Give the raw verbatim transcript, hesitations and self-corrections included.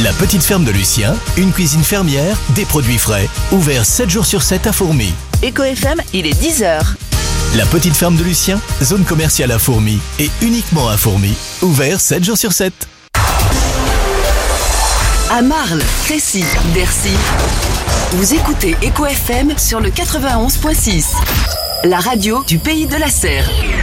La petite ferme de Lucien, une cuisine fermière, des produits frais. Ouvert sept jours sur sept à Fourmi. Eco F M, il est dix heures. La petite ferme de Lucien, zone commerciale à Fourmi. Et uniquement à Fourmi. Ouvert sept jours sur sept. À Marle, Crécy, Bercy. Vous écoutez Eco F M sur le quatre-vingt-onze point six. La radio du Pays de la Serre.